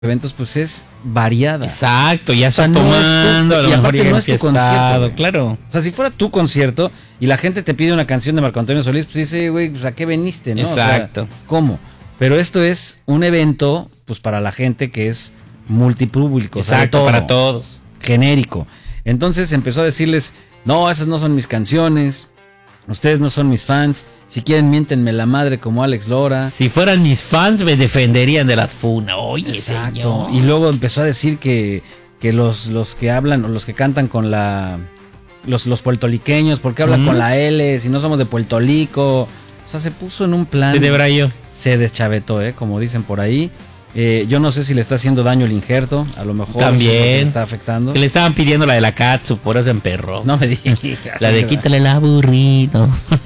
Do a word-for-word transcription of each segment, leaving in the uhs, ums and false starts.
eventos, pues es variada. Exacto, ya o sea, está no tomando, es tu, y aparte no es tu concierto, claro. O sea, si fuera tu concierto y la gente te pide una canción de Marco Antonio Solís, pues dice, güey, pues ¿a qué veniste, no? Exacto. O sea, ¿cómo? Pero esto es un evento, pues para la gente que es multipúblico. Exacto, todo, para todos. Genérico. Entonces empezó a decirles, no, esas no son mis canciones, ustedes no son mis fans, si quieren miéntenme la madre como Alex Lora. Si fueran mis fans me defenderían de las funas. Oye, exacto. señor. Y luego empezó a decir que, que los, los que hablan o los que cantan con la... Los, los puertoliqueños, ¿por qué hablan mm. con la L? Si no somos de Puerto Rico. O sea, se puso en un plan... De Brayo. Se deschavetó, ¿eh? Como dicen por ahí. Eh, yo no sé si le está haciendo daño el injerto, a lo mejor también le está afectando. Que le estaban pidiendo la de la Katsu, por eso se emperró. No me digas. La de quítale el aburrido.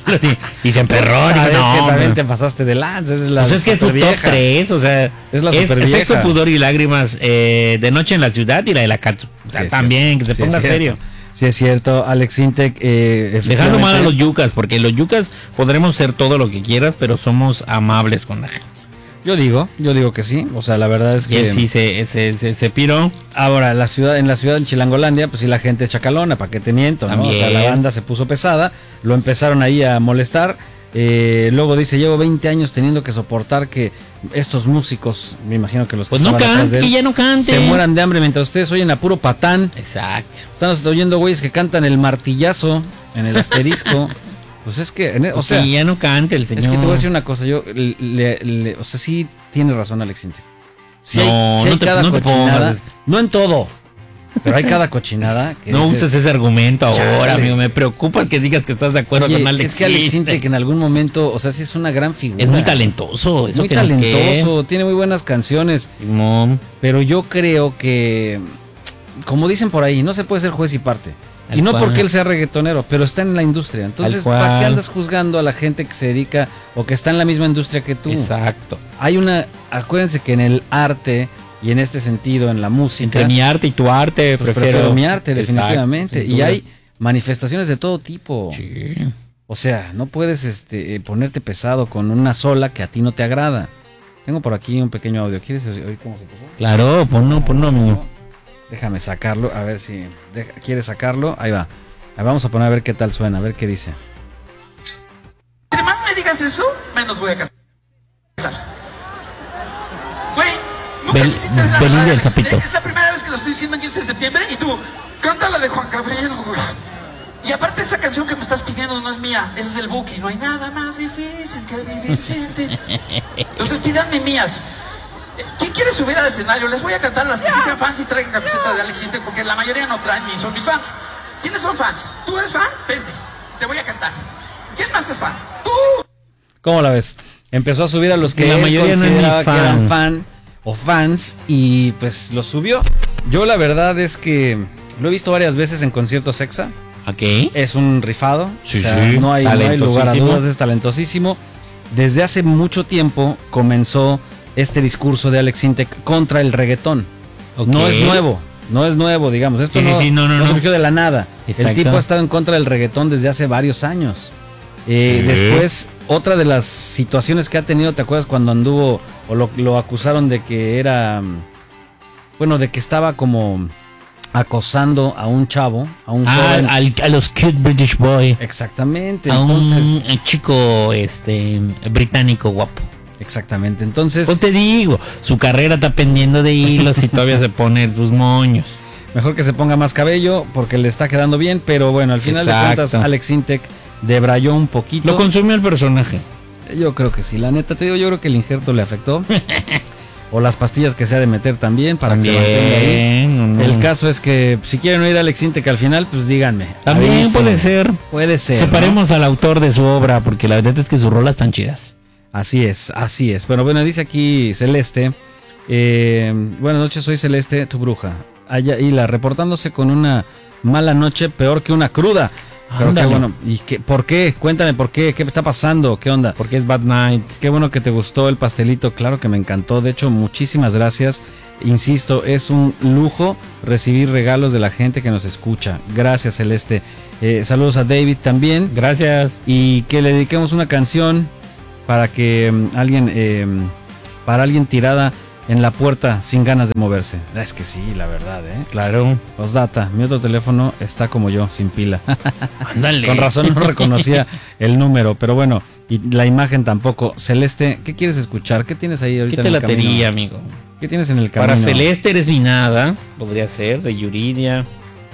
Y se emperró. Ah, no, es que no, también no. te pasaste de lanza. Esa es la pues es que es su top tres, o sea, es la es super vieja. Sexo, Pudor y Lágrimas, eh, De Noche en la Ciudad y la de la Katsu. O sea, sí, también, que se sí, ponga serio. Sí, es cierto, Alex Intec. Eh, Dejando mal a los yucas, porque los yucas podremos ser todo lo que quieras, pero somos amables con la gente. Yo digo, yo digo que sí, o sea, la verdad es que... Y él sí se, se, se, se piró. Ahora, la ciudad, en la ciudad de Chilangolandia, pues sí la gente es chacalona, ¿para qué te miento? ¿No? O sea, la banda se puso pesada, lo empezaron ahí a molestar, eh, luego dice, llevo veinte años teniendo que soportar que estos músicos, me imagino que los que pues no cante, que ya no cante, se mueran de hambre mientras ustedes oyen a puro patán. Exacto. Están oyendo güeyes que cantan el martillazo en el asterisco. Pues es que, o pues sea, sí, ya no cante el señor. Es que te voy a decir una cosa, yo, le, le, o sea, sí tiene razón Alex Intec. Sí no, hay, sí no hay te, cada no cochinada, no en todo, pero hay cada cochinada que no dices, uses ese argumento ahora, chale. amigo, me preocupa que digas que estás de acuerdo Oye, con Alex. Es que Alex Intec en algún momento, o sea, sí es una gran figura. Es muy talentoso, eso muy que talentoso, que... tiene muy buenas canciones, no. pero yo creo que, como dicen por ahí, no se puede ser juez y parte. Al y no cual. porque él sea reggaetonero, pero está en la industria. Entonces, ¿para qué andas juzgando a la gente que se dedica o que está en la misma industria que tú? Exacto. Hay una, acuérdense que en el arte y en este sentido, en la música... Entre mi arte y tu arte, pues prefiero... prefiero mi arte, Exacto, definitivamente. Y hay manifestaciones de todo tipo. Sí. O sea, no puedes este, ponerte pesado con una sola que a ti no te agrada. Tengo por aquí un pequeño audio. ¿Quieres oír cómo se puso? Claro, ponlo, ponlo, amigo. Déjame sacarlo, a ver si... Deja, ¿quieres sacarlo? Ahí va. Ahí vamos a poner a ver qué tal suena, a ver qué dice. Entre más me digas eso, menos voy a cantar. Güey, nunca Bel, quisiste la Belinda del Zapito. Es la primera vez que lo estoy diciendo en quince de septiembre y tú, canta la de Juan Gabriel, güey. Y aparte esa canción que me estás pidiendo no es mía, ese es el Buki. No hay nada más difícil que vivir sin ti. Entonces pídanme mías. ¿Quién quiere subir al escenario? Les voy a cantar las que sí sean fans y traigan camiseta de Alex Intec, porque la mayoría no traen ni son mis fans. ¿Quiénes son fans? ¿Tú eres fan? Vente, te voy a cantar. ¿Quién más es fan? ¡Tú! ¿Cómo la ves? Empezó a subir a los que la mayoría no es que eran fan o fans y pues los subió. Yo la verdad es que lo he visto varias veces en conciertos Exa. Okay. Es un rifado. Sí, o sea, sí. No hay, no hay lugar a dudas, es talentosísimo. Desde hace mucho tiempo comenzó este discurso de Alex Intec contra el reggaetón. Okay. No es nuevo, no es nuevo, digamos. Esto sí, no, sí, no, no, no surgió de la nada. Exacto. El tipo ha estado en contra del reggaetón desde hace varios años. Eh, sí. Después, otra de las situaciones que ha tenido, ¿te acuerdas cuando anduvo o lo, lo acusaron de que era, bueno, de que estaba como acosando a un chavo, a un ah, joven, al, a los cute British boy. Exactamente. A entonces, un chico este británico guapo. Exactamente, entonces... Pues te digo, su carrera está pendiendo de hilos y todavía se pone sus moños. Mejor que se ponga más cabello porque le está quedando bien, pero bueno, al final Exacto. de cuentas Alex Intec debrayó un poquito. Lo consumió el personaje. Yo creo que sí, la neta, te digo, yo creo que el injerto le afectó. O las pastillas que se ha de meter también para también, que se mantenga ahí. No, no. El caso es que si quieren oír a Alex Intec al final, pues díganme. También avisen. puede ser. Puede ser. Separemos ¿no? al autor de su obra, porque la verdad es que sus rolas están chidas. Así es, así es. Bueno, bueno, dice aquí Celeste. Eh, buenas noches, soy Celeste, tu bruja. Allá Hila, reportándose con una mala noche peor que una cruda. Pero qué bueno. ¿Y qué, por qué? Cuéntame por qué. ¿Qué está pasando? ¿Qué onda? Porque es Bad Night. Qué bueno que te gustó el pastelito. Claro que me encantó. De hecho, muchísimas gracias. Insisto, es un lujo recibir regalos de la gente que nos escucha. Gracias, Celeste. Eh, saludos a David también. Gracias. Y que le dediquemos una canción para que um, alguien, eh, para alguien tirada en la puerta sin ganas de moverse. Es que sí, la verdad, ¿eh? Claro. Osdata, mi otro teléfono está como yo, sin pila. Ándale. Con razón no reconocía el número, pero bueno, y la imagen tampoco. Celeste, ¿qué quieres escuchar? ¿Qué tienes ahí ahorita ¿Qué en el telatería, camino? amigo? ¿Qué tienes en el camino? Para Celeste eres mi nada, podría ser, de Yuridia.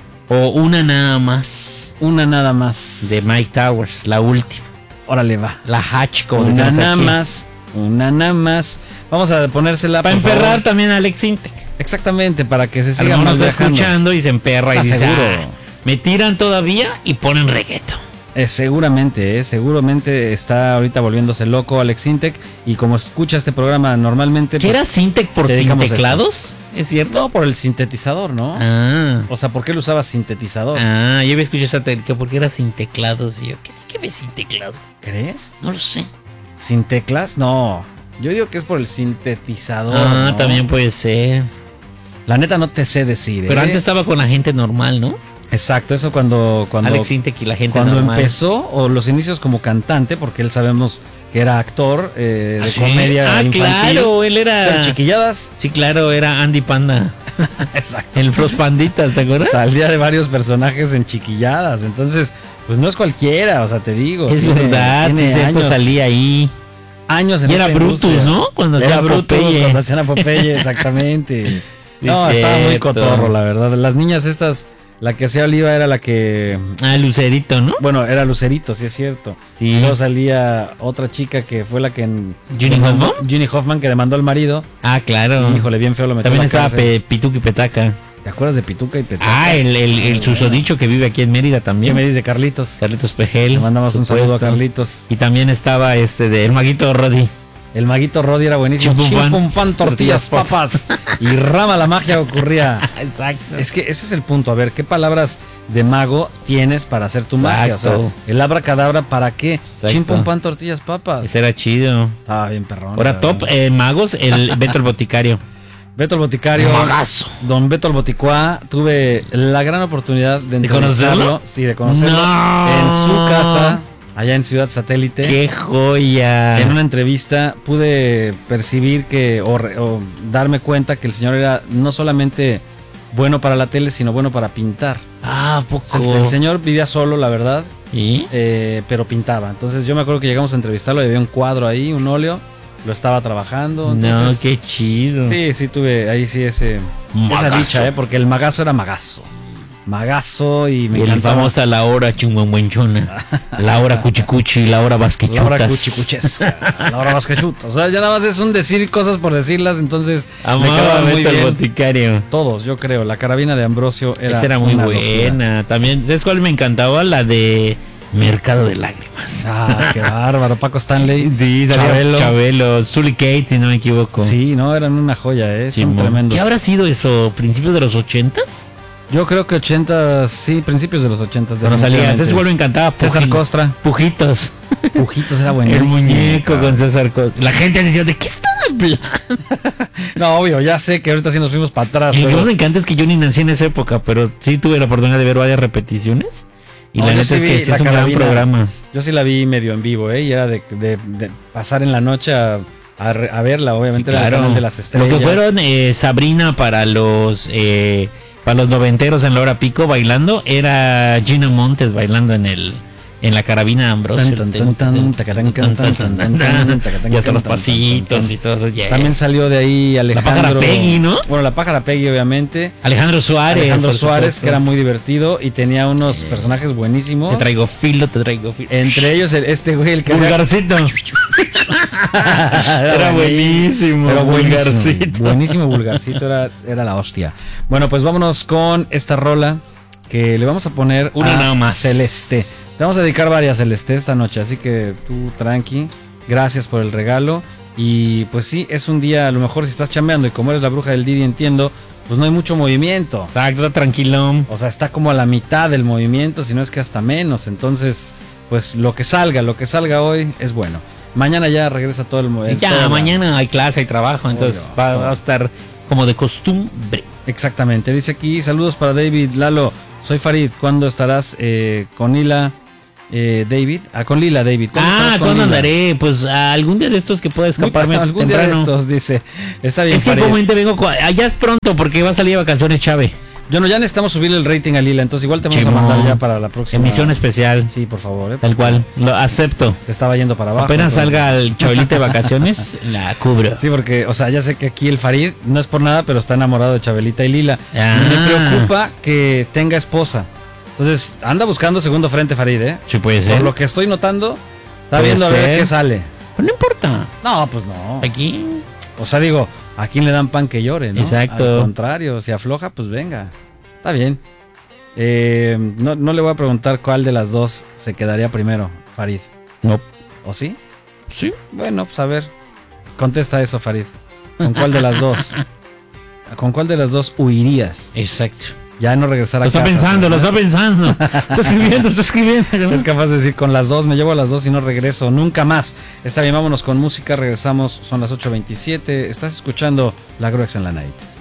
O Una Nada Más, Una Nada Más. de Mike Towers, la última. Órale, va. La Hatch, como Una decíamos nada aquí. más, una nada más. Vamos a ponérsela Para por favor. emperrar también a Alex Intec. Exactamente, para que se A lo siga mejor nos más está viajando. escuchando y se emperra y Ah, dice, seguro. "Ah, me tiran todavía y ponen reggaeton". Eh, seguramente, eh, seguramente está ahorita volviéndose loco Alex Intec. Y como escucha este programa normalmente. ¿Qué pues, era Syntec por te sin dedicamos a teclados? ¿Es cierto? No, por el sintetizador, ¿no? Ah. O sea, ¿por qué lo usaba sintetizador? Ah, yo había escuchado esa técnica porque era sin teclados. Y yo, ¿qué, qué ves sin teclados? ¿Crees? No lo sé. ¿Sin teclas? No. Yo digo que es por el sintetizador. Ah, ¿no? también puede ser. La neta no te sé decir, Pero ¿eh? antes estaba con la gente normal, ¿no? Exacto, eso cuando. cuando Alex Intec y la gente Cuando normal. empezó, o los inicios como cantante, porque él sabemos que era actor eh, de ¿Ah, sí? comedia Ah, infantil. claro, él era... Eran chiquilladas. Sí, claro, era Andy Panda. Exacto. El Los Panditas, ¿te acuerdas? Salía de varios personajes en chiquilladas. Entonces, pues no es cualquiera, o sea, te digo. Es tiene- verdad, tiene sí, siempre años, salía ahí. años en Y era esta Brutus, industria. ¿no? Cuando Era hacía Brutus Popeye. cuando hacían a Popeye, exactamente. Sí, No, estaba muy cierto. cotorro, la verdad. Las niñas estas, la que hacía Oliva era la que... Ah, Lucerito, ¿no? Bueno, era Lucerito, sí es cierto. Sí. Y luego salía otra chica que fue la que... En, ¿Ginny que mandó- Hoffman? Ginny Hoffman, que demandó al marido. Ah, claro. Y, híjole, bien feo lo metió También a la estaba cárcel. Pe- Pituca y Petaca. ¿Te acuerdas de Pituca y Petaca? Ah, el, el, el susodicho que vive aquí en Mérida ¿Qué también. me dice Carlitos? Carlitos Pejel. Le mandamos un supuesto. saludo a Carlitos. Y también estaba este de El Maguito Roddy. El maguito Roddy era buenísimo. Chimpum pan. Chimpum pan, tortillas, papas. Y rama la magia ocurría. Exacto. Es que ese es el punto. A ver, ¿qué palabras de mago tienes para hacer tu magia? O sea, Exacto. el abracadabra, ¿para qué? Exacto. Chimpum pan, tortillas, papas. Ese era chido. Estaba bien perrón. Ahora la top verdad. eh, magos, el Beto el Boticario. Beto el Boticario. Magazo. Don Beto el Boticuá. Tuve la gran oportunidad de, ¿De conocerlo? entrevistarlo, Sí, de conocerlo. No. En su casa, allá en Ciudad Satélite. ¡Qué joya! En una entrevista pude percibir que o, re- o darme cuenta que el señor era no solamente bueno para la tele, sino bueno para pintar. Ah, O sea, poco. el, el señor vivía solo, la verdad, ¿Y? eh, pero pintaba. Entonces yo me acuerdo que llegamos a entrevistarlo y había un cuadro ahí, un óleo, lo estaba trabajando. No, Entonces, qué chido. sí, sí tuve ahí sí ese esa Magazo. dicha, eh, porque el magazo era magazo. Magazo y me Y la encantaba. famosa Laura Chungüengüenchona. Laura Cuchicuchi, Laura Vasquechutas. Laura cuchicuchesca, Laura Vasquechuta. O sea, ya nada más es un decir cosas por decirlas, entonces me Amaba quedaba muy Beto el bien. Boticario. Todos, yo creo. La carabina de Ambrosio era, Esa era muy una buena. locura. También, ¿sabes cuál me encantaba? La de Mercado de Lágrimas. Ah, qué bárbaro. Paco Stanley. Sí, salía Chabelo. Chabelo. Sully Kate, si no me equivoco. Sí, no, eran una joya, ¿eh? Son Simón. tremendos. ¿Qué habrá sido eso? ¿Principios de los ochentas? Yo creo que ochentas, sí, principios de los ochentas. Cuando salía, definitivamente. César me encantaba. César Puji- Costra. Pujitos. Pujitos era El buenísimo. muñeco cara. con César Costra. La gente decía, ¿de qué están hablando? No, obvio, ya sé que ahorita sí nos fuimos para atrás. Y lo que pero- más me encanta es que yo ni nací en esa época, pero sí tuve la oportunidad de ver varias repeticiones. Y No, la yo neta sí es vi que sí la es un gran carabina. programa. Yo sí la vi medio en vivo, ¿eh? Y era de, de- de pasar en la noche a, a re- a verla, obviamente, era el canal de las Lo estrellas. que fueron eh, Sabrina para los eh, para los noventeros en la hora pico bailando, era Gina Montes bailando en el en la carabina Ambrosio. Tan, tan, tan, tan, tacatán, tan, tan, tan, tan, tan, tacatán, Y hasta los tan, tan, pasitos tan, y todo. yeah. También salió de ahí Alejandro. pájara Peggy, ¿no? Bueno, la pájara Peggy, obviamente. Alejandro Suárez. Alejandro por Suárez, supuesto. que era muy divertido y tenía unos personajes buenísimos. Te traigo filo, te traigo filo. Entre ellos, el- este güey, el que hacía- Vulgarcito. Era buenísimo. Era buenísimo. Vulgarcito. Buenísimo, Vulgarcito, era, era la hostia. Bueno, pues vámonos con esta rola que le vamos a poner Una a nada más. Celeste. Te vamos a dedicar varias Celeste esta noche, así que tú tranqui. Gracias por el regalo. Y pues sí, es un día, a lo mejor si estás chambeando y como eres la bruja del Didi, entiendo, pues no hay mucho movimiento. Exacto, tranquilón. O sea, está como a la mitad del movimiento, si no es que hasta menos. Entonces, pues lo que salga, lo que salga hoy es bueno. Mañana ya regresa todo el movimiento. Ya, mañana hay clase, hay trabajo, entonces Obvio, va, todo. va a estar como de costumbre. Exactamente, dice aquí, saludos para David, Lalo, soy Farid, ¿cuándo estarás eh, con Hila Eh, David, ah, con Lila, David. Ah, ¿cuándo andaré? Pues a algún día de estos que pueda escaparme. Muy, algún temprano. Día de estos, dice. Está bien. Es que comúnmente vengo, allá es pronto porque va a salir de vacaciones Chave. Yo no, ya necesitamos subir el rating a Lila, entonces igual te vamos Chimón. a mandar ya para la próxima. Emisión especial. Sí, por favor. ¿eh? Tal cual, lo acepto. Te estaba yendo para abajo. Apenas pero... salga el Chabelita de vacaciones, la cubro. Sí, porque, o sea, ya sé que aquí el Farid, no es por nada, pero está enamorado de Chabelita y Lila. Ah. Y me preocupa que tenga esposa. Entonces, anda buscando segundo frente Farid, ¿eh? Sí, puede ser. Por lo que estoy notando, está viendo ser. a ver qué sale. Pues no importa. No, pues no. Aquí. O sea, digo, ¿a quién le dan pan que llore, no? Exacto. Al contrario, si afloja, pues venga. Está bien. Eh, no, no le voy a preguntar cuál de las dos se quedaría primero, Farid. No. ¿O sí? Sí. Bueno, pues a ver. Contesta eso, Farid. ¿Con cuál de las dos? ¿Con cuál de las dos huirías? Exacto. Ya no regresar a lo casa. Está pensando, ¿no? Lo está pensando, está escribiendo, está escribiendo. Es capaz de decir, con las dos, me llevo a las dos y no regreso nunca más. Está bien, vámonos con música, regresamos, son las ocho veintisiete. Estás escuchando La Gruex en la Night.